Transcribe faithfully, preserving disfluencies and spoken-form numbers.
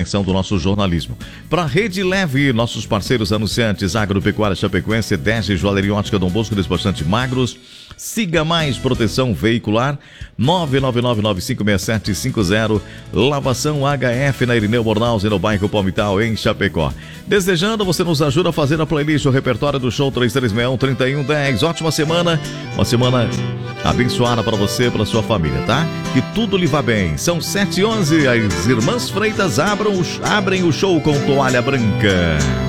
extensão do nosso jornalismo. Para a Rede Leve, nossos parceiros anunciantes, Agropecuária Chapecoense, Dege, Joalheria Ótica Dom Bosco, Despachante Magros, Siga Mais Proteção Veicular, nove nove nove nove cinco seis sete cinco zero, Lavação H F na Irineu Bornhausen, no bairro Palmital, em Chapecó. Desejando, você nos ajuda a fazer a playlist, o repertório do show três três seis um, três um um zero. Ótima semana, uma semana abençoada para você e para sua família, tá? Que tudo lhe vá bem. São sete e onze, as Irmãs Freitas abram, abrem o show com Toalha Branca.